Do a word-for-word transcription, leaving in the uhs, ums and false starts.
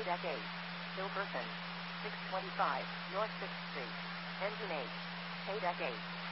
Deck eight. Hilperson. six twenty-five, North sixth Street. Engine eight. Deck eight.